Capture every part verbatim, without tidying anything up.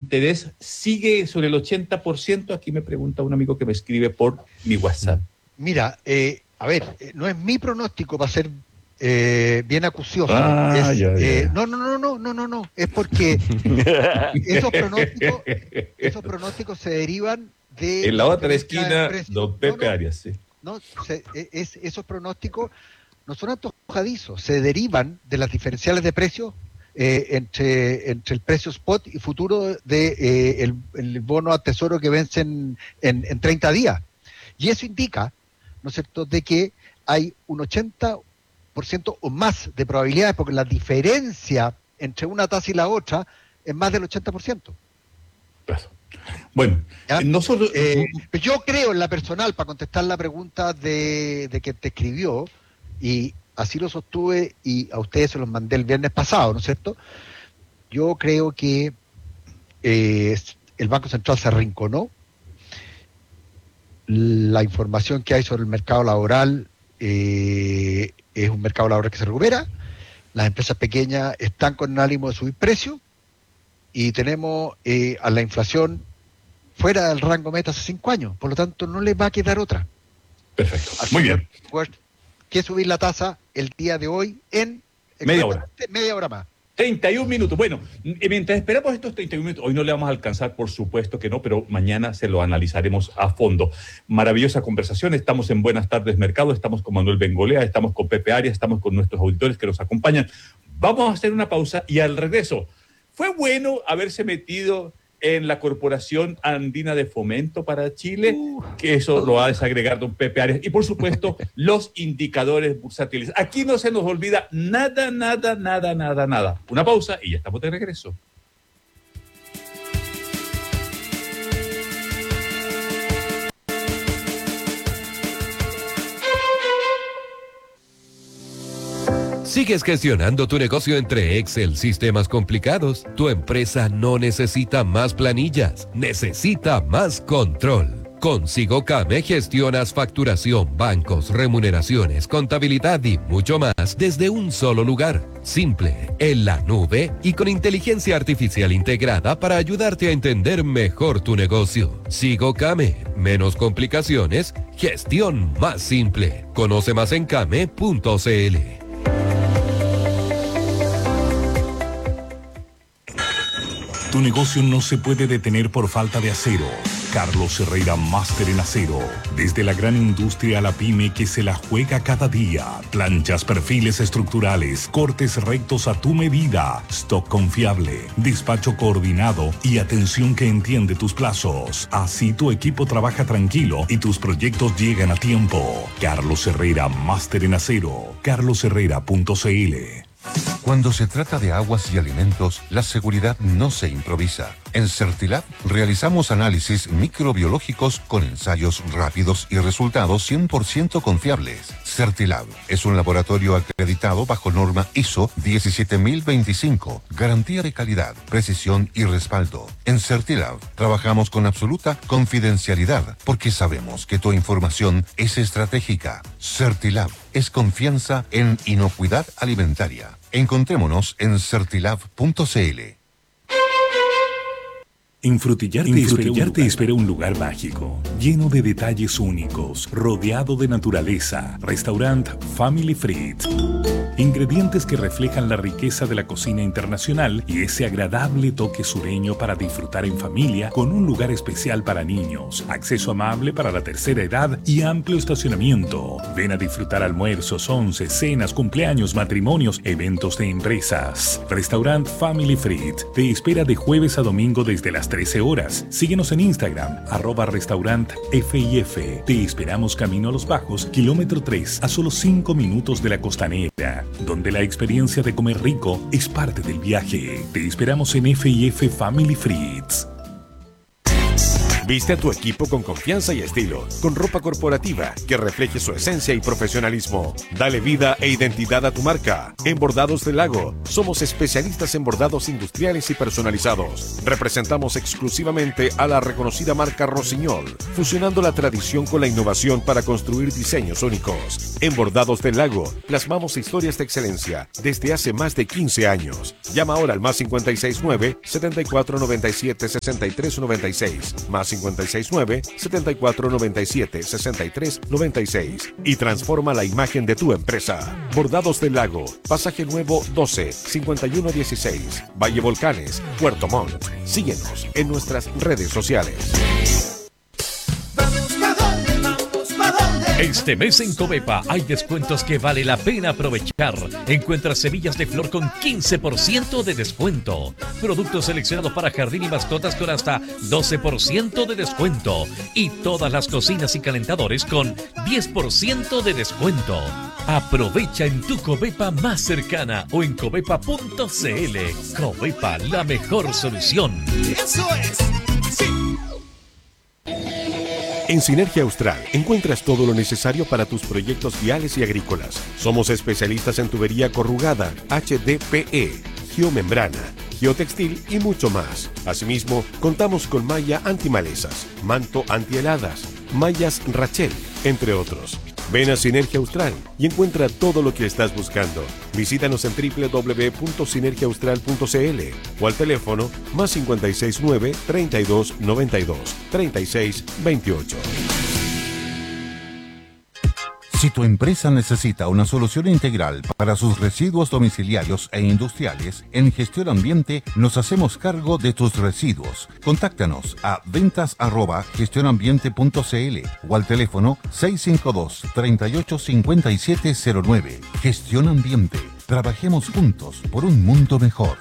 interés sigue sobre el ochenta por ciento? Aquí me pregunta un amigo que me escribe por mi WhatsApp. Mira, eh, a ver, no es mi pronóstico para ser eh, bien acucioso. Ah, es, ya, ya. Eh, no, no, no, no, no, no, no. Es porque esos pronósticos, esos pronósticos se derivan de... En la otra esquina, don Pepe no, no, Arias, sí. No, se, es, esos pronósticos no son antojadizos, se derivan de las diferenciales de precios eh, entre, entre el precio spot y futuro de eh, el, el bono a tesoro que vence en, en, en treinta días. Y eso indica, ¿no es cierto?, de que hay un ochenta por ciento o más de probabilidades, porque la diferencia entre una tasa y la otra es más del ochenta por ciento. Claro. Bueno, nosotros... Eh, yo creo en la personal, para contestar la pregunta de, de que te escribió, y así lo sostuve y a ustedes se los mandé el viernes pasado, ¿no es cierto? Yo creo que eh, el Banco Central se arrinconó. La información que hay sobre el mercado laboral eh, es un mercado laboral que se recupera. Las empresas pequeñas están con ánimo de subir precios y tenemos eh, a la inflación fuera del rango meta hace cinco años. Por lo tanto, no les va a quedar otra. Perfecto. Muy bien. Que subir la tasa el día de hoy en media hora. Media hora más. treinta y un minutos. Bueno, mientras esperamos estos treinta y un minutos, hoy no le vamos a alcanzar, por supuesto que no, pero mañana se lo analizaremos a fondo. Maravillosa conversación. Estamos en Buenas Tardes Mercado, estamos con Manuel Bengolea, estamos con Pepe Arias, estamos con nuestros auditores que nos acompañan. Vamos a hacer una pausa y al regreso, ¿fue bueno haberse metido en la Corporación Andina de Fomento para Chile? Uh, que eso uh, lo va a desagregar don Pepe Arias. Y por supuesto, los indicadores bursátiles. Aquí no se nos olvida nada, nada, nada, nada, nada. Una pausa y ya estamos de regreso. ¿Sigues gestionando tu negocio entre Excel, sistemas complicados? Tu empresa no necesita más planillas, necesita más control. Con SigoCame gestionas facturación, bancos, remuneraciones, contabilidad y mucho más desde un solo lugar. Simple, en la nube y con inteligencia artificial integrada para ayudarte a entender mejor tu negocio. SigoCame, menos complicaciones, gestión más simple. Conoce más en came punto cl. Tu negocio no se puede detener por falta de acero. Carlos Herrera, máster en acero. Desde la gran industria a la pyme que se la juega cada día. Planchas, perfiles estructurales, cortes rectos a tu medida. Stock confiable, despacho coordinado y atención que entiende tus plazos. Así tu equipo trabaja tranquilo y tus proyectos llegan a tiempo. Carlos Herrera, máster en acero. carlos herrera punto cl. Cuando se trata de aguas y alimentos, la seguridad no se improvisa. En Certilab realizamos análisis microbiológicos con ensayos rápidos y resultados cien por ciento confiables. Certilab es un laboratorio acreditado bajo norma I S O diecisiete mil veinticinco, garantía de calidad, precisión y respaldo. En Certilab trabajamos con absoluta confidencialidad porque sabemos que tu información es estratégica. Certilab es confianza en inocuidad alimentaria. Encontrémonos en certilab punto cl. En Frutillar te, Frutillar te espera un lugar mágico, lleno de detalles únicos, rodeado de naturaleza. Restaurant Family Fried. Ingredientes que reflejan la riqueza de la cocina internacional y ese agradable toque sureño para disfrutar en familia con un lugar especial para niños, acceso amable para la tercera edad y amplio estacionamiento. Ven a disfrutar almuerzos, once, cenas, cumpleaños, matrimonios, eventos de empresas. Restaurant Family Fried te espera de jueves a domingo desde las trece horas. Síguenos en Instagram, arroba restaurant F I F. Te esperamos camino a Los Bajos, kilómetro tres, a solo cinco minutos de la Costanera, donde la experiencia de comer rico es parte del viaje. Te esperamos en F I F Family Frieds. Viste a tu equipo con confianza y estilo, con ropa corporativa que refleje su esencia y profesionalismo. Dale vida e identidad a tu marca. En Bordados del Lago, somos especialistas en bordados industriales y personalizados. Representamos exclusivamente a la reconocida marca Rossignol, fusionando la tradición con la innovación para construir diseños únicos. En Bordados del Lago, plasmamos historias de excelencia desde hace más de quince años. Llama ahora al más cincuenta y seis nueve, setenta y cuatro noventa y siete, sesenta y tres noventa y seis, más cincuenta y seis nueve, setenta y cuatro noventa y siete, sesenta y tres noventa y seis y transforma la imagen de tu empresa. Bordados del Lago, Pasaje Nuevo doce, cincuenta y uno dieciséis, Valle Volcanes, Puerto Montt. Síguenos en nuestras redes sociales. Este mes en Covepa hay descuentos que vale la pena aprovechar. Encuentra semillas de flor con quince por ciento de descuento. Productos seleccionados para jardín y mascotas con hasta doce por ciento de descuento. Y todas las cocinas y calentadores con diez por ciento de descuento. Aprovecha en tu Covepa más cercana o en covepa punto cl. Covepa, la mejor solución. Eso es. Sí. En Sinergia Austral encuentras todo lo necesario para tus proyectos viales y agrícolas. Somos especialistas en tubería corrugada, H D P E, geomembrana, geotextil y mucho más. Asimismo, contamos con malla antimalezas, manto antiheladas, mallas Rachel, entre otros. Ven a Sinergia Austral y encuentra todo lo que estás buscando. Visítanos en doble u doble u doble u punto sinergia austral punto cl o al teléfono más cincuenta y seis nueve, treinta y dos noventa y dos, treinta y seis veintiocho. Si tu empresa necesita una solución integral para sus residuos domiciliarios e industriales, en Gestión Ambiente nos hacemos cargo de tus residuos. Contáctanos a ventas arroba gestionambiente punto cl o al teléfono seis cinco dos, treinta y ocho, cincuenta y siete cero nueve. Gestión Ambiente. Trabajemos juntos por un mundo mejor.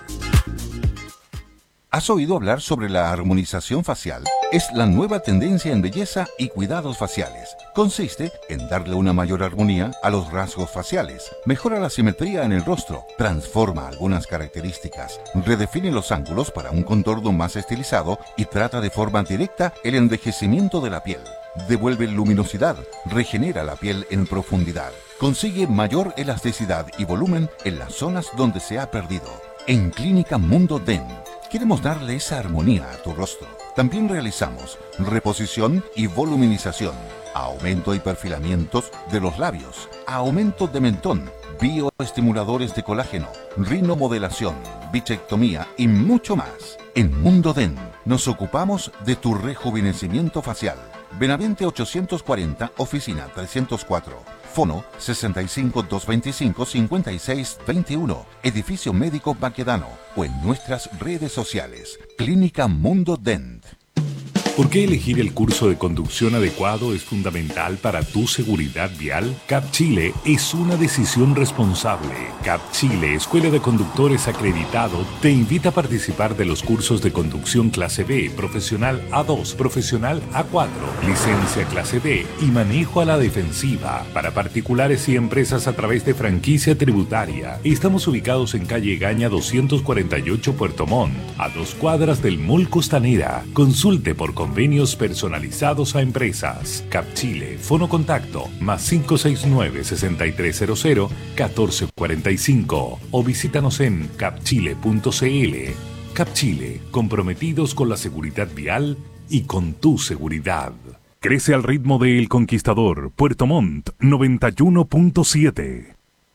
¿Has oído hablar sobre la armonización facial? Es la nueva tendencia en belleza y cuidados faciales. Consiste en darle una mayor armonía a los rasgos faciales, mejora la simetría en el rostro, transforma algunas características, redefine los ángulos para un contorno más estilizado y trata de forma directa el envejecimiento de la piel. Devuelve luminosidad, regenera la piel en profundidad, consigue mayor elasticidad y volumen en las zonas donde se ha perdido. En Clínica Mundo D E N queremos darle esa armonía a tu rostro. También realizamos reposición y voluminización, aumento y perfilamientos de los labios, aumento de mentón, bioestimuladores de colágeno, rinomodelación, bichectomía y mucho más. En Mundo D E N nos ocupamos de tu rejuvenecimiento facial. Benavente ochocientos cuarenta, oficina trescientos cuatro. Fono sesenta y cinco, doscientos veinticinco, cincuenta y seis veintiuno. Edificio Médico Baquedano o en nuestras redes sociales. Clínica Mundo D E N. ¿Por qué elegir el curso de conducción adecuado es fundamental para tu seguridad vial? CAP Chile es una decisión responsable. CAP Chile, Escuela de Conductores Acreditado, te invita a participar de los cursos de conducción clase B, profesional A dos, profesional A cuatro, licencia clase D y manejo a la defensiva para particulares y empresas a través de franquicia tributaria. Estamos ubicados en calle Gaña doscientos cuarenta y ocho, Puerto Montt, a dos cuadras del Mall Costanera. Consulte por convenios personalizados a empresas. CAP Chile, fono contacto, más cinco seis nueve, seis tres cero cero, uno cuatro cuatro cinco o visítanos en cap chile punto cl. CAP Chile, comprometidos con la seguridad vial y con tu seguridad. Crece al ritmo de El Conquistador, Puerto Montt, noventa y uno punto siete.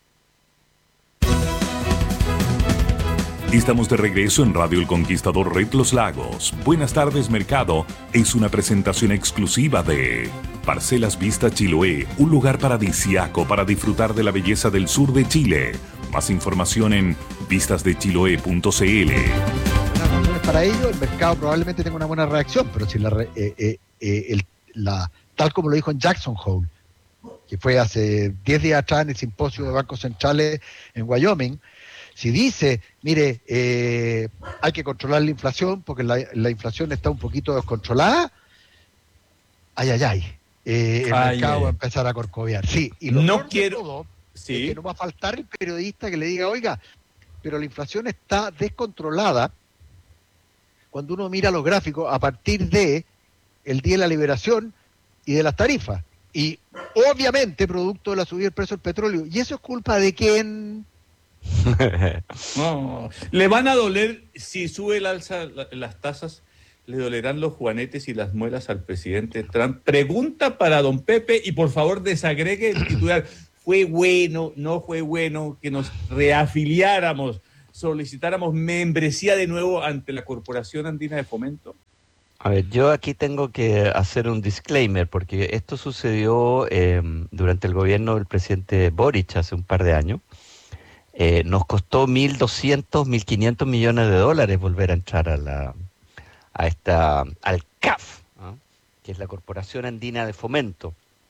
Estamos de regreso en Radio El Conquistador Red Los Lagos. Buenas tardes, mercado. Es una presentación exclusiva de Parcelas Vista Chiloé, un lugar paradisíaco para disfrutar de la belleza del sur de Chile. Más información en vistas de chiloé punto cl. Para ello, el mercado probablemente tenga una buena reacción, pero si la, eh, eh, eh, el, la tal como lo dijo en Jackson Hole, que fue hace diez días atrás en el simposio de bancos centrales en Wyoming, si dice, mire, eh, hay que controlar la inflación porque la, la inflación está un poquito descontrolada, ay, ay, ay, eh, el ay, mercado ay. va a empezar a corcovear. Sí, y lo No peor de quiero- todo Sí. es que no va a faltar el periodista que le diga, oiga, pero la inflación está descontrolada cuando uno mira los gráficos a partir de el día de la liberación y de las tarifas. Y obviamente producto de la subida del precio del petróleo. ¿Y eso es culpa de quién? No, le van a doler si sube el alza la, las tasas, le dolerán los juanetes y las muelas al presidente Trump. Pregunta para don Pepe y por favor desagregue el titular. Fue bueno, no fue bueno que nos reafiliáramos, solicitáramos membresía de nuevo ante la Corporación Andina de Fomento. A ver, yo aquí tengo que hacer un disclaimer porque esto sucedió eh, durante el gobierno del presidente Boric hace un par de años. Eh, nos costó mil doscientos, mil quinientos millones de dólares volver a entrar a la a esta al C A F, ¿no? Que es la Corporación Andina de Fomento.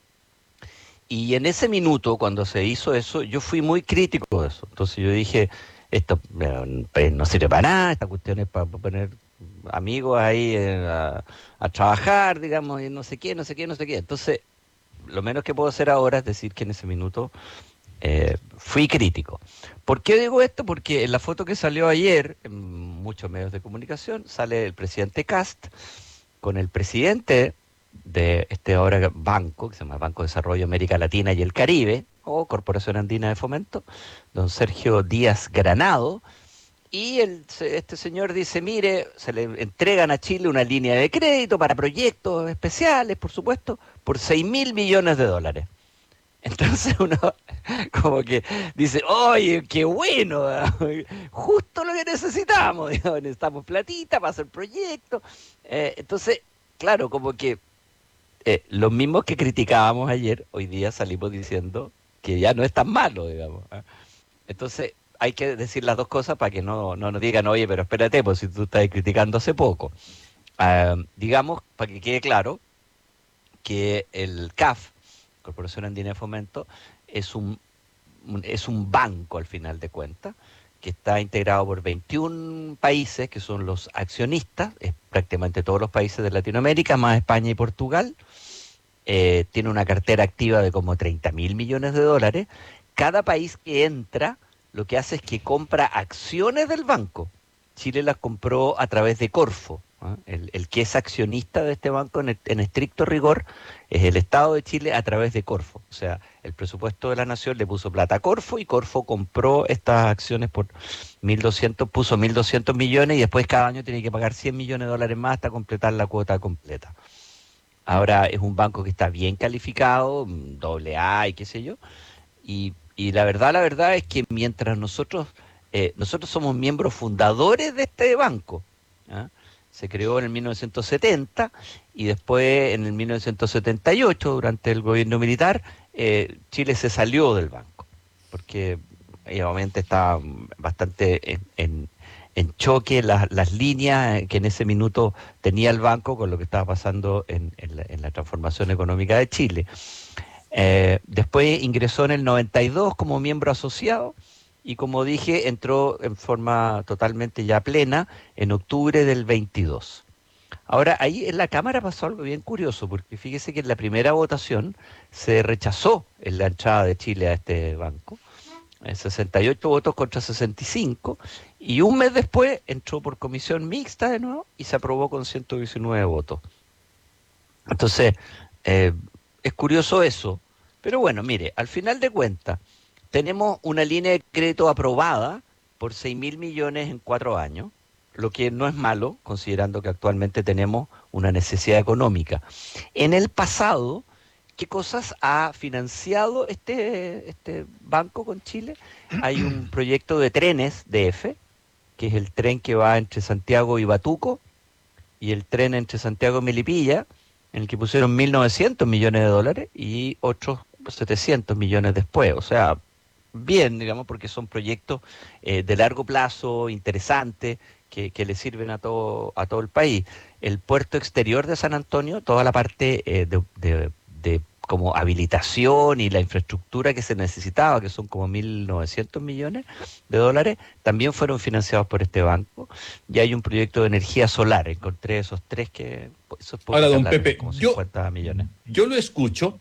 Y en ese minuto, cuando se hizo eso, yo fui muy crítico de eso. Entonces yo dije, esto eh, no sirve para nada, esta cuestión es para poner amigos ahí eh, a, a trabajar, digamos, y no sé qué, no sé qué, no sé qué. Entonces, lo menos que puedo hacer ahora es decir que en ese minuto eh, fui crítico. ¿Por qué digo esto? Porque en la foto que salió ayer, en muchos medios de comunicación, sale el presidente Kast con el presidente de este ahora banco, que se llama Banco de Desarrollo América Latina y el Caribe, o Corporación Andina de Fomento, don Sergio Díaz Granado, y el, este señor dice, mire, se le entregan a Chile una línea de crédito para proyectos especiales, por supuesto, por seis mil millones de dólares. Entonces uno como que dice, oye, qué bueno, justo lo que necesitamos, digamos, necesitamos platita para hacer proyectos. Eh, entonces, claro, como que eh, los mismos que criticábamos ayer, hoy día salimos diciendo que ya no es tan malo, digamos. ¿eh? Entonces, hay que decir las dos cosas para que no, no nos digan, oye, pero espérate, pues si tú estás criticando hace poco. Uh, digamos, para que quede claro, que el C A F, Corporación Andina de Fomento, es un, es un banco al final de cuentas, que está integrado por veintiún países que son los accionistas, es prácticamente todos los países de Latinoamérica, más España y Portugal. Eh, tiene una cartera activa de como treinta mil millones de dólares. Cada país que entra lo que hace es que compra acciones del banco. Chile las compró a través de Corfo. ¿eh? El, el que es accionista de este banco en, en estricto rigor es el Estado de Chile a través de Corfo. O sea, el presupuesto de la Nación le puso plata a Corfo y Corfo compró estas acciones por mil doscientos, puso mil doscientos millones y después cada año tiene que pagar cien millones de dólares más hasta completar la cuota completa. Ahora es un banco que está bien calificado, doble A y qué sé yo, y Y la verdad, la verdad es que mientras nosotros, eh, nosotros somos miembros fundadores de este banco, ¿ah? Se creó en el mil novecientos setenta y después en el mil novecientos setenta y ocho, durante el gobierno militar, eh, Chile se salió del banco, porque eh, obviamente estaba bastante en, en, en choque las, las líneas que en ese minuto tenía el banco con lo que estaba pasando en, en, la, en la transformación económica de Chile. Eh, después ingresó en el noventa y dos como miembro asociado y, como dije, entró en forma totalmente ya plena en octubre del veintidós. Ahora, ahí en la Cámara pasó algo bien curioso, porque fíjese que en la primera votación se rechazó en la entrada de Chile a este banco, sesenta y ocho votos contra sesenta y cinco, y un mes después entró por comisión mixta de nuevo y se aprobó con ciento diecinueve votos. Entonces, eh, es curioso eso. Pero bueno, mire, al final de cuentas, tenemos una línea de crédito aprobada por seis mil millones en cuatro años, lo que no es malo, considerando que actualmente tenemos una necesidad económica. En el pasado, ¿qué cosas ha financiado este, este banco con Chile? Hay un proyecto de trenes D F, que es el tren que va entre Santiago y Batuco, y el tren entre Santiago y Melipilla, en el que pusieron mil novecientos millones de dólares y otros setecientos millones después. O sea, bien, digamos, porque son proyectos eh, de largo plazo, interesantes, que, que le sirven a todo, a todo el país. El puerto exterior de San Antonio, toda la parte eh, de, de, de como habilitación y la infraestructura que se necesitaba, que son como mil novecientos millones de dólares, también fueron financiados por este banco. Y hay un proyecto de energía solar, encontré esos tres que... Esos Ahora, don Pepe, como yo, cincuenta millones. yo lo escucho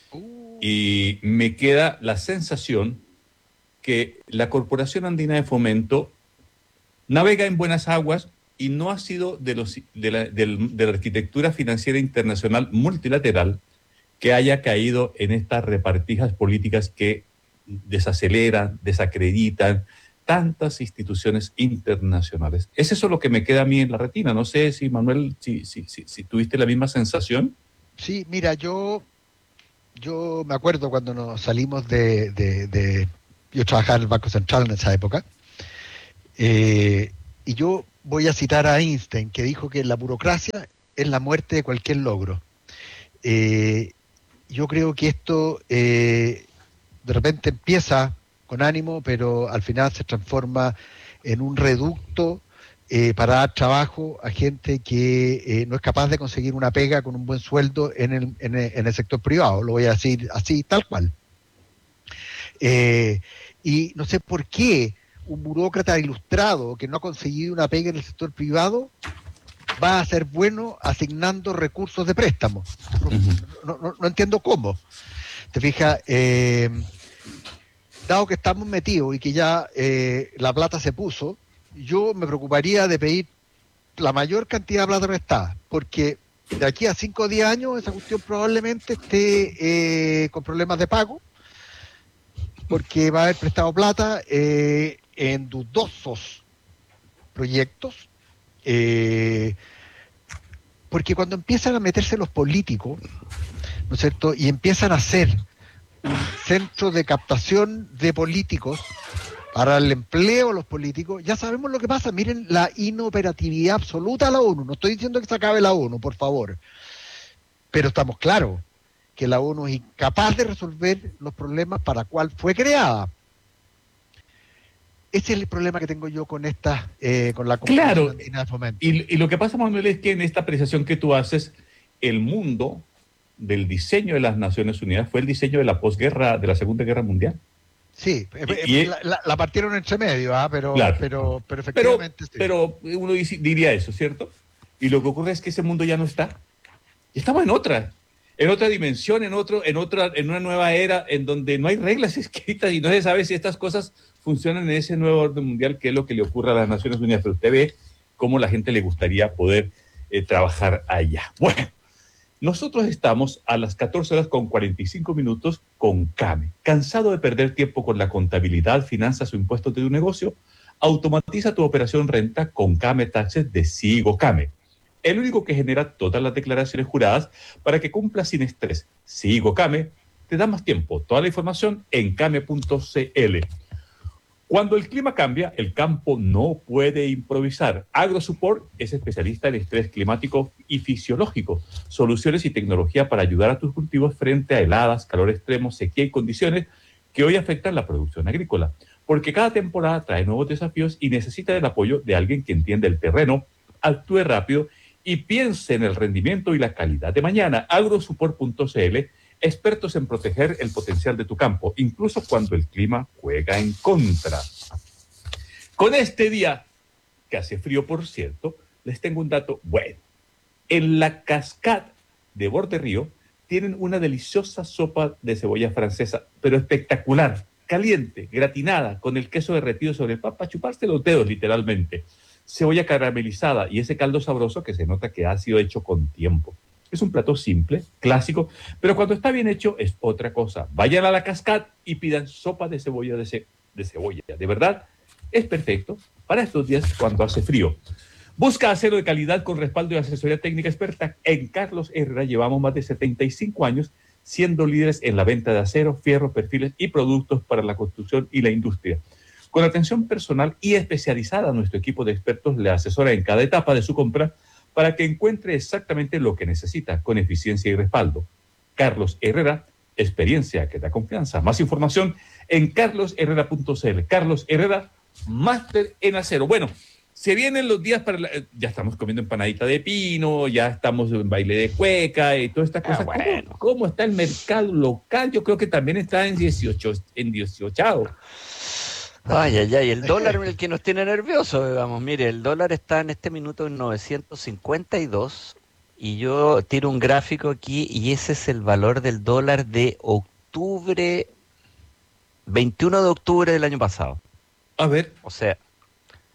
y me queda la sensación que la Corporación Andina de Fomento navega en buenas aguas y no ha sido de, los, de, la, de, de la arquitectura financiera internacional multilateral que haya caído en estas repartijas políticas que desaceleran, desacreditan tantas instituciones internacionales. Es eso lo que me queda a mí en la retina. No sé si, Manuel, si, si, si, si tuviste la misma sensación. Sí, mira, yo, yo me acuerdo cuando nos salimos de... de, de yo trabajaba en el Banco Central en esa época, eh, y yo voy a citar a Einstein, que dijo que la burocracia es la muerte de cualquier logro. Eh, yo creo que esto eh, de repente empieza con ánimo, pero al final se transforma en un reducto eh, para dar trabajo a gente que eh, no es capaz de conseguir una pega con un buen sueldo en el, en el, en el sector privado. Lo voy a decir así, tal cual. Eh, y no sé por qué un burócrata ilustrado que no ha conseguido una pega en el sector privado va a ser bueno asignando recursos de préstamo. No, no, no entiendo cómo. Te fijas, eh, dado que estamos metidos y que ya eh, la plata se puso, yo me preocuparía de pedir la mayor cantidad de plata prestada, porque de aquí a cinco o diez años esa cuestión probablemente esté eh, con problemas de pago, porque va a haber prestado plata eh, en dudosos proyectos, eh, porque cuando empiezan a meterse los políticos, ¿no es cierto?, y empiezan a hacer un centro de captación de políticos para el empleo de los políticos, ya sabemos lo que pasa. Miren la inoperatividad absoluta de la ONU. No estoy diciendo que se acabe la ONU, por favor, pero estamos claros que la ONU es incapaz de resolver los problemas para cual fue creada. Ese es el problema que tengo yo con esta, eh, con la Claro, de fomento. y, y lo que pasa, Manuel, es que en esta apreciación que tú haces, el mundo del diseño de las Naciones Unidas fue el diseño de la posguerra, de la Segunda Guerra Mundial. Sí, Y- y- la, la- la partieron entre medio, ¿ah? pero, Claro. pero, pero Pero, efectivamente sí. pero uno dice- diría eso, ¿cierto? Y lo que ocurre es que ese mundo ya no está. Y estamos en otra, en otra dimensión, en otro, en otra, en una nueva era, en donde no hay reglas escritas y no se sabe si estas cosas funcionan en ese nuevo orden mundial, que es lo que le ocurre a las Naciones Unidas. Pero usted ve cómo la gente le gustaría poder eh, trabajar allá. Bueno, nosotros estamos a las catorce horas con cuarenta y cinco minutos con CAME. ¿Cansado de perder tiempo con la contabilidad, finanzas o impuestos de tu negocio? Automatiza tu operación renta con CAME Taxes de Sigo CAME, el único que genera todas las declaraciones juradas para que cumplas sin estrés. Sigo CAME te da más tiempo. Toda la información en came punto cl. Cuando el clima cambia, el campo no puede improvisar. AgroSupport es especialista en estrés climático y fisiológico, soluciones y tecnología para ayudar a tus cultivos frente a heladas, calor extremo, sequía y condiciones que hoy afectan la producción agrícola. Porque cada temporada trae nuevos desafíos y necesita el apoyo de alguien que entiende el terreno, actúe rápido y piense en el rendimiento y la calidad de mañana. agrosupport punto cl, expertos en proteger el potencial de tu campo, incluso cuando el clima juega en contra. Con este día, que hace frío, por cierto, les tengo un dato bueno. En la Cascade de Borderío tienen una deliciosa sopa de cebolla francesa, pero espectacular, caliente, gratinada, con el queso derretido sobre el pan para chuparse los dedos, literalmente. Cebolla caramelizada y ese caldo sabroso que se nota que ha sido hecho con tiempo. Es un plato simple, clásico, pero cuando está bien hecho es otra cosa. Vayan a la Cascade y pidan sopa de cebolla de, ce de cebolla. De verdad, es perfecto para estos días cuando hace frío. Busca acero de calidad con respaldo y asesoría técnica experta. En Carlos Herrera llevamos más de setenta y cinco años siendo líderes en la venta de acero, fierro, perfiles y productos para la construcción y la industria. Con atención personal y especializada, nuestro equipo de expertos le asesora en cada etapa de su compra para que encuentre exactamente lo que necesita con eficiencia y respaldo. Carlos Herrera, experiencia que da confianza. Más información en carlos herrera punto cl. Carlos Herrera, máster en acero. Bueno, se vienen los días para... La, ya estamos comiendo empanadita de pino, ya estamos en baile de cueca y todas estas cosas. Ah, bueno. ¿Cómo, ¿Cómo está el mercado local? Yo creo que también está en dieciocho, en dieciocho. Ay, ay, ay, el dólar es el que nos tiene nerviosos, digamos. Mire, el dólar está en este minuto en novecientos cincuenta y dos y yo tiro un gráfico aquí y ese es el valor del dólar de octubre, veintiuno de octubre del año pasado. A ver. O sea,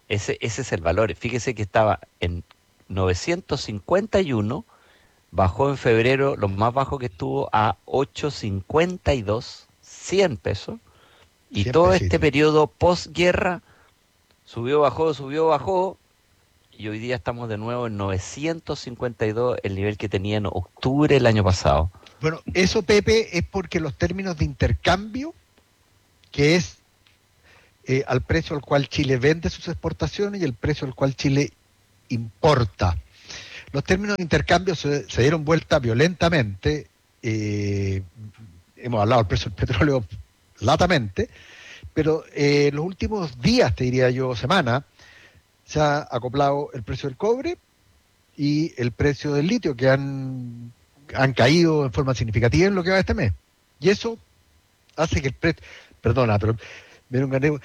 Ese, ese es el valor. Fíjese que estaba en novecientos cincuenta y uno, bajó en febrero, lo más bajo que estuvo, a ochocientos cincuenta y dos, cien pesos. Y cien todo pesitos. este periodo posguerra subió, bajó, subió, bajó. Y hoy día estamos de nuevo en novecientos cincuenta y dos, el nivel que tenía en octubre del año pasado. Bueno, eso, Pepe, es porque los términos de intercambio, que es eh, al precio al cual Chile vende sus exportaciones y el precio al cual Chile importa. Los términos de intercambio se, se dieron vuelta violentamente. Eh, hemos hablado del precio del petróleo latamente, pero eh, en los últimos días, te diría yo, semana, se ha acoplado el precio del cobre y el precio del litio, que han, han caído en forma significativa en lo que va de este mes. Y eso hace que el precio... Perdona, pero me dieron ganas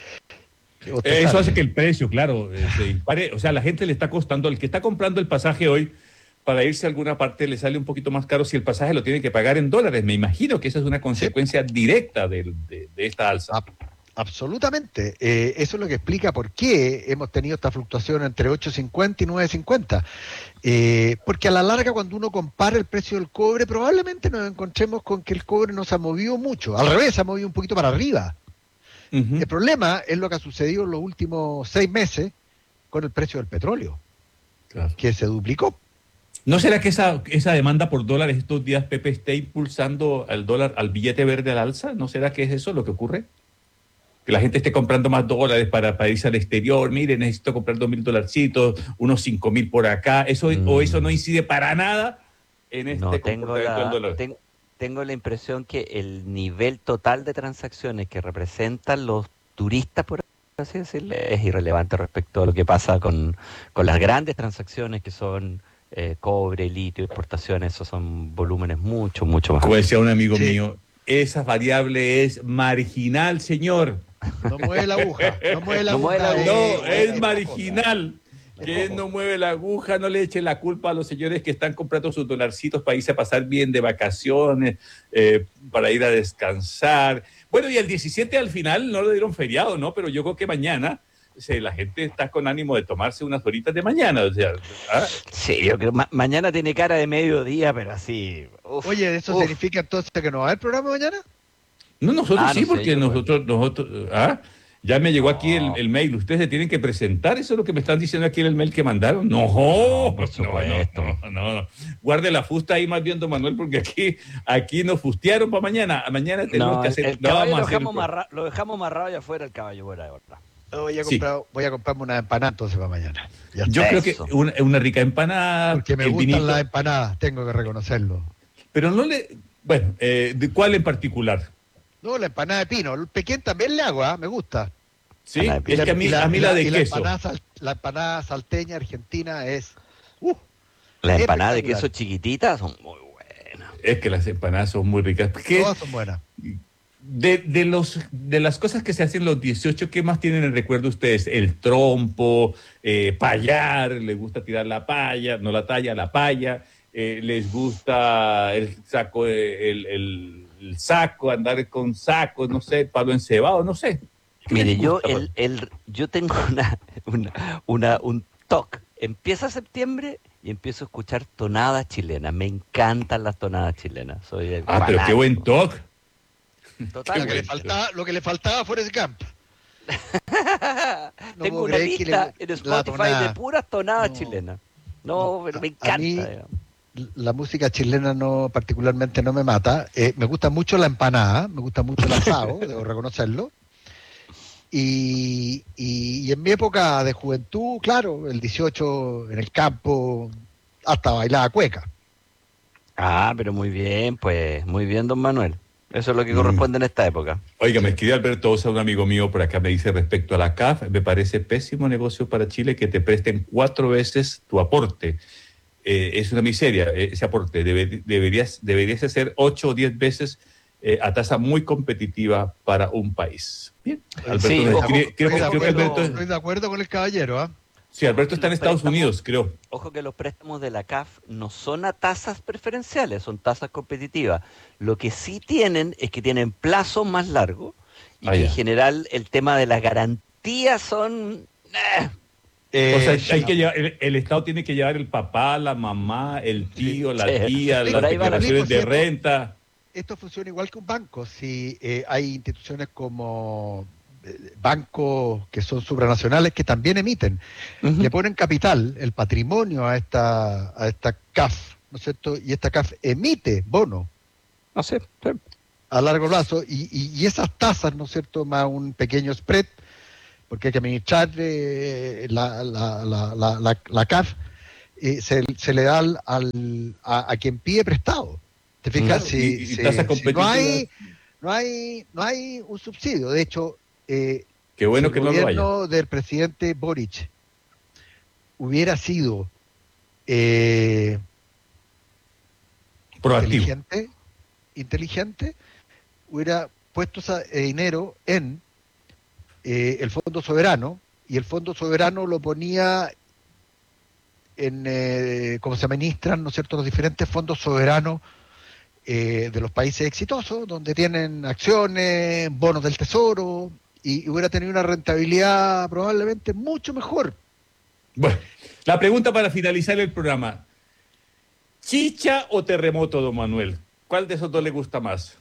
de- Eso hace que el precio, claro, eh, se dispare. O sea, a la gente le está costando, el que está comprando el pasaje hoy para irse a alguna parte le sale un poquito más caro si el pasaje lo tiene que pagar en dólares. Me imagino que esa es una consecuencia directa de, de- de esta alza. Ab- Absolutamente. Eh, eso es lo que explica por qué hemos tenido esta fluctuación entre ocho cincuenta y nueve cincuenta. Eh, porque a la larga, cuando uno compara el precio del cobre, probablemente nos encontremos con que el cobre no se ha movido mucho. Al revés, se ha movido un poquito para arriba. Ujú. El problema es lo que ha sucedido en los últimos seis meses con el precio del petróleo, Claro. que se duplicó. ¿No será que esa, esa demanda por dólares estos días, Pepe, esté impulsando al dólar, al billete verde al alza? ¿No será que es eso lo que ocurre? Que la gente esté comprando más dólares para, para irse al exterior. Mire, necesito comprar dos mil dolarcitos, unos cinco mil por acá. Eso, Mm. ¿O eso no incide para nada en este No, tengo comportamiento del la, dólar? ten- tengo la impresión que el nivel total de transacciones que representan los turistas, por así decirlo, es irrelevante respecto a lo que pasa con, con las grandes transacciones que son eh, cobre, litio, exportaciones. Esos son volúmenes mucho, mucho más. Como decía un amigo Sí. mío, esa variable es marginal, señor. No mueve la aguja. No mueve la No aguja. mueve la eh, No, eh, es marginal. Que no mueve la aguja, no le eche la culpa a los señores que están comprando sus dolarcitos para irse a pasar bien de vacaciones, eh, para ir a descansar. Bueno, y el diecisiete al final no le dieron feriado, ¿no? Pero yo creo que mañana se, la gente está con ánimo de tomarse unas horitas de mañana. O sea, ¿ah? Sí, yo creo ma- mañana tiene cara de mediodía, pero así. uf, Oye, ¿eso uf. significa entonces que no va a haber programa mañana? No, nosotros Ah, no sí, sé, porque yo, nosotros, nosotros, ah, ya me llegó aquí el, No. el mail. Ustedes se tienen que presentar. Eso es lo que me están diciendo aquí en el mail que mandaron. No, por no, supuesto. no, no, no. Guarde la fusta ahí más bien, don Manuel, porque aquí, aquí nos fustearon para mañana. Mañana tenemos No, que el, hacer. el no caballo vamos a lo hacer- dejamos, amarra- lo dejamos amarrado allá afuera, el caballo por ahora. Voy a, Sí. comprar, voy a comprarme una empanada entonces para mañana. Ya Yo está. creo que Eso. una, una rica empanada, Porque me el gustan vinito, las empanadas, tengo que reconocerlo. pero no le. Bueno, eh, ¿de cuál en particular? No, la empanada de pino. El pequeño también le hago, ¿ah? Me gusta. Sí, La de es que a mí, Y la- a mí y la de y queso. empanada, sal- la empanada salteña argentina es... Uh, Las empanadas de espectacular. queso chiquititas son muy buenas. Es que las empanadas son muy ricas. ¿Qué- Todas son buenas. De, de, los, de las cosas que se hacen los dieciocho, ¿qué más tienen en recuerdo ustedes? El trompo, eh, payar, les gusta tirar la paya, no la talla, la paya, eh, les gusta el saco, eh, el, el- el saco, andar con sacos, no sé, palo encebado, no sé. ¿Qué Mire, les yo gusta? el, el, yo tengo una, una, una- un toque. Empieza septiembre y empiezo a escuchar tonadas chilenas. Me encantan las tonadas chilenas. Soy el Ah, pero qué fanático. buen toque. Lo que, Totalmente. le faltaba, lo que le faltaba fue ese camp. No Tengo puedo una creer que lista le- en la Spotify tonada. de puras tonadas No. chilenas. No, No, pero me a- a encanta. mí- digamos. La música chilena no particularmente no me mata. Eh, me gusta mucho la empanada, me gusta mucho el asado, debo reconocerlo. Y, y- y en mi época de juventud, claro, el dieciocho en el campo, hasta bailaba cueca. Ah, pero muy bien, pues, muy bien, don Manuel. Eso es lo que Mm. corresponde en esta época. Oiga, me escribe Alberto Osa, un amigo mío por acá, me dice respecto a la C A F, me parece pésimo negocio para Chile que te presten cuatro veces tu aporte. Eh, es una miseria eh, ese aporte. Debe- deberías, deberías hacer ocho o diez veces eh, a tasa muy competitiva para un país. Bien, Alberto Sí, nos ojo, escribe- creo, que, Estoy de creo que acuerdo- Alberto, estoy de acuerdo con el caballero, ¿ah? sí, Alberto está en Los Estados préstamos- Unidos, creo. Ojo que los préstamos de la C A F no son a tasas preferenciales, son tasas competitivas. Lo que sí tienen es que tienen plazos más largos y Ah, que ya. en general el tema de las garantías son... eh, Eh, o sea, hay que llevar, el, el Estado tiene que llevar el papá, la mamá, el tío, la Sí. tía, Sí, las por ahí va la declaraciones de ley, por cierto. renta. Esto funciona igual que un banco. Si eh, hay instituciones como eh, bancos que son supranacionales que también emiten, Ujú. le ponen capital, el patrimonio a esta a esta C A F, ¿no es cierto? Y esta C A F emite bonos No sé. Sí. a largo plazo y, y, y esas tasas, ¿no es cierto? Más un pequeño spread, porque hay que administrar eh, la, la, la, la, la, la C A F, eh, se, se le da al, al- a, a quien pide prestado. ¿Te fijas? Claro, Si, y- y si- tasas si no competitivas. hay no hay no hay un subsidio. De hecho, eh, Qué bueno si que el no lo haya. gobierno del presidente Boric hubiera sido eh, Proactivo. inteligente, inteligente, hubiera puesto ese dinero en eh, el Fondo Soberano, y el Fondo Soberano lo ponía en eh, cómo se administran, ¿no es cierto?, los diferentes fondos soberanos eh, de los países exitosos, donde tienen acciones, bonos del tesoro, y, y hubiera tenido una rentabilidad probablemente mucho mejor. Bueno, la pregunta para finalizar el programa. ¿Chicha o terremoto, don Manuel? ¿Cuál de esos dos le gusta más?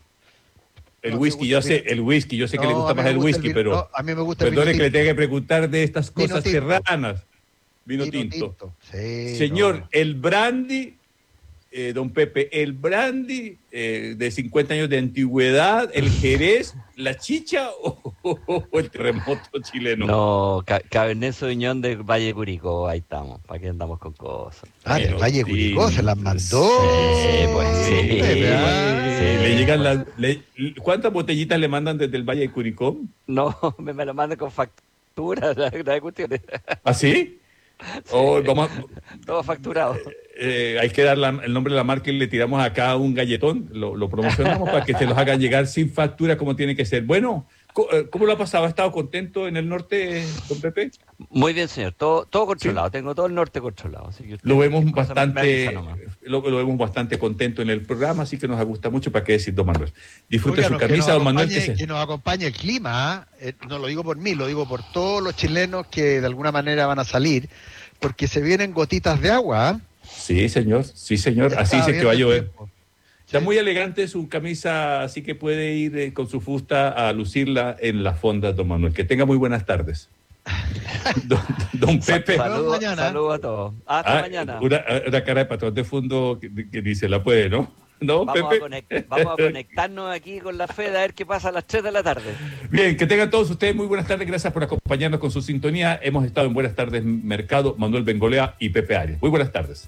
El No, me whisky, gusta yo el sé, vino. el whisky, yo sé que No, le a gusta mí más me el gusta el whisky, vino- pero no, a mí me gusta el perdone vino que le tinto. tenga que preguntar de estas Vino cosas tinto. serranas. Vino, Vino tinto. tinto. Sí, Señor, no. el brandy, eh, don Pepe, el brandy eh, de cincuenta años de antigüedad, el jerez, la chicha o, o- o el terremoto chileno. No, Ca- Cabernet Sauvignon de Valle Curicó, ahí estamos. ¿Para qué andamos con cosas? Ah, del Pero Valle sí, Curicó se las mandó. Sí, pues sí. Pepe, ah. Sí, le llegan pues. las, le- ¿cuántas botellitas le mandan desde el Valle de Curicó? No, me, me lo mandan con factura, la, la cuestión. ¿Ah, sí? Oh, vamos a- Todo facturado. eh, hay que dar la- el nombre de la marca y le tiramos acá un galletón, lo, lo promocionamos para que se los hagan llegar sin factura como tiene que ser. Bueno, co- eh, ¿cómo lo ha pasado? ¿Ha estado contento en el norte, don Pepe? Muy bien, señor. Todo, todo controlado. Tengo todo el norte controlado. Así que usted Lo vemos cualquier cosa me bastante, avisa nomás. lo, lo vemos bastante contento en el programa, así que nos gusta mucho. ¿Para qué decir, don Manuel? Disfrute Oigan, su que camisa, nos don Manuel. acompañe- Que se- que nos acompañe el clima, ¿ah? Eh, no lo digo por mí, lo digo por todos los chilenos que de alguna manera van a salir, porque se vienen gotitas de agua. ¿ah? Sí, señor, sí, señor. Ya Así está dice que va a abierto el llover. tiempo. Está Sí. muy elegante su camisa, así que puede ir eh, con su fusta a lucirla en las fondas, don Manuel. Que tenga muy buenas tardes. Don, don Pepe. Saludos mañana. saludo a todos. Hasta Ah, mañana. Una, una cara de patrón de fondo que, que dice, la puede, ¿no? ¿No, Vamos a, Pepe? conect- vamos a conectarnos aquí con la Fed a ver qué pasa a las tres de la tarde. Bien, que tengan todos ustedes muy buenas tardes. Gracias por acompañarnos con su sintonía. Hemos estado en Buenas Tardes Mercado, Manuel Bengolea y Pepe Arias. Muy buenas tardes.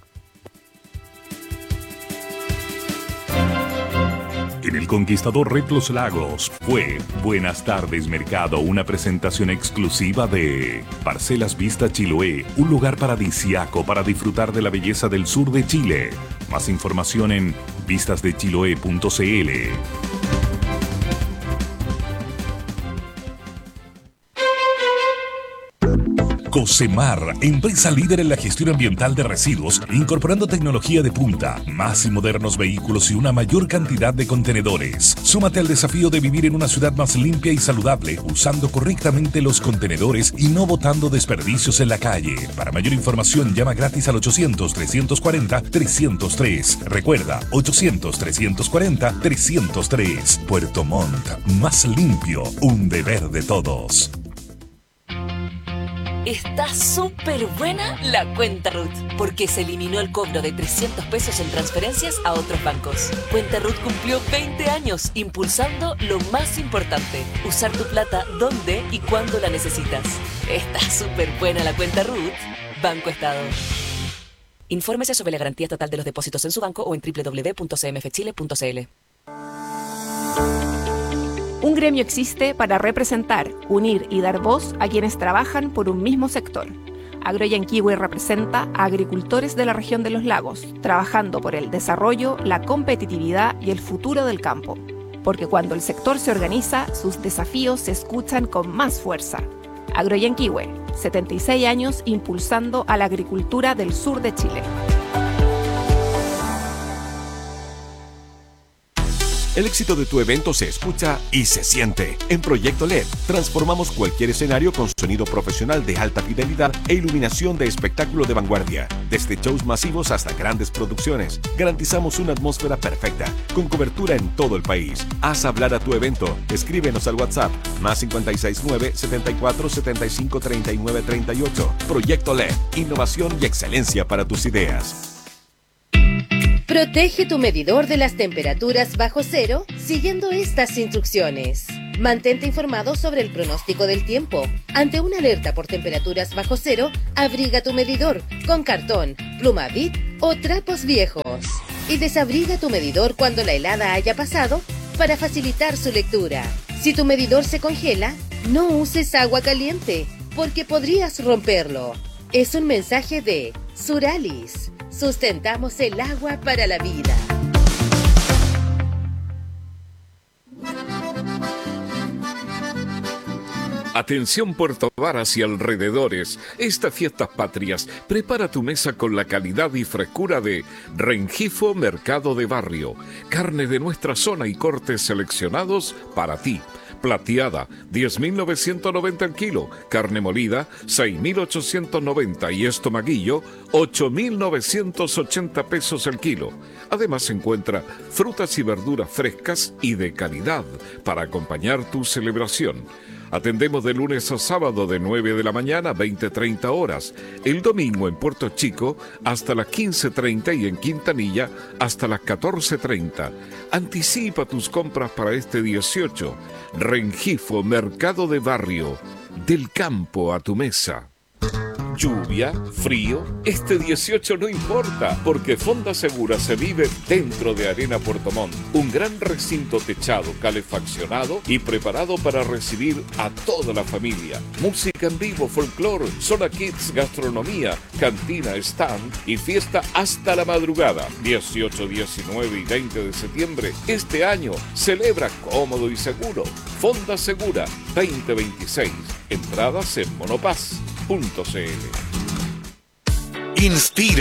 En el Conquistador Red Los Lagos fue Buenas tardes Mercado, una presentación exclusiva de Parcelas Vista Chiloé, un lugar paradisiaco para disfrutar de la belleza del sur de Chile. Más información en vistas de chiloé punto c l. Cosemar, empresa líder en la gestión ambiental de residuos, incorporando tecnología de punta, más y modernos vehículos y una mayor cantidad de contenedores. Súmate al desafío de vivir en una ciudad más limpia y saludable, usando correctamente los contenedores y no botando desperdicios en la calle. Para mayor información, llama gratis al ochocientos, trescientos cuarenta, trescientos tres. Recuerda, ochocientos, trescientos cuarenta, trescientos tres. Puerto Montt, más limpio, un deber de todos. Está súper buena la cuenta Ruth, porque se eliminó el cobro de trescientos pesos en transferencias a otros bancos. Cuenta Ruth cumplió veinte años impulsando lo más importante, usar tu plata donde y cuando la necesitas. Está súper buena la cuenta Ruth. Banco Estado. Infórmese sobre la garantía total de los depósitos en su banco o en doble u doble u doble u punto c m f chile punto c l. Un gremio existe para representar, unir y dar voz a quienes trabajan por un mismo sector. Agroyanquihue representa a agricultores de la región de los lagos, trabajando por el desarrollo, la competitividad y el futuro del campo. Porque cuando el sector se organiza, sus desafíos se escuchan con más fuerza. Agroyanquihue, setenta y seis años impulsando a la agricultura del sur de Chile. El éxito de tu evento se escucha y se siente. En Proyecto L E D, transformamos cualquier escenario con sonido profesional de alta fidelidad e iluminación de espectáculo de vanguardia. Desde shows masivos hasta grandes producciones, garantizamos una atmósfera perfecta, con cobertura en todo el país. Haz hablar a tu evento. Escríbenos al WhatsApp, más cinco seis nueve, setenta y cuatro, setenta y cinco, treinta y nueve, treinta y ocho. Proyecto L E D, innovación y excelencia para tus ideas. Protege tu medidor de las temperaturas bajo cero siguiendo estas instrucciones. Mantente informado sobre el pronóstico del tiempo. Ante una alerta por temperaturas bajo cero, abriga tu medidor con cartón, pluma bit o trapos viejos. Y desabriga tu medidor cuando la helada haya pasado para facilitar su lectura. Si tu medidor se congela, no uses agua caliente porque podrías romperlo. Es un mensaje de Suralis. Sustentamos el agua para la vida. Atención Puerto Varas y alrededores. Estas fiestas patrias, prepara tu mesa con la calidad y frescura de Rengifo Mercado de Barrio. Carne de nuestra zona y cortes seleccionados para ti. Plateada, diez mil novecientos noventa el kilo. Carne molida, seis mil ochocientos noventa. Y estomaguillo, ocho mil novecientos ochenta pesos el kilo. Además se encuentra frutas y verduras frescas y de calidad para acompañar tu celebración. Atendemos de lunes a sábado de nueve de la mañana a veinte treinta horas. El domingo en Puerto Chico hasta las quince treinta y en Quintanilla hasta las catorce treinta. Anticipa tus compras para este dieciocho. Rengifo Mercado de Barrio. Del campo a tu mesa. Lluvia, frío, este dieciocho no importa, porque Fonda Segura se vive dentro de Arena Puerto Montt, un gran recinto techado, calefaccionado y preparado para recibir a toda la familia. Música en vivo, folclore, zona kids, gastronomía, cantina, stand y fiesta hasta la madrugada. dieciocho, diecinueve y veinte de septiembre, este año celebra cómodo y seguro. Fonda Segura veinte veintiséis, entradas en monopaz punto c l. Inspira.